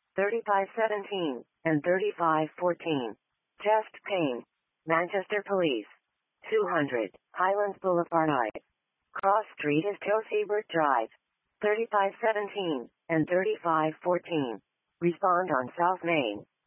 3517 and 3514. Chest pain. Manchester Police. 200, Highlands Boulevard I. Cross Street is Seabrook Drive. 3517 and 3514. Respond on South Main.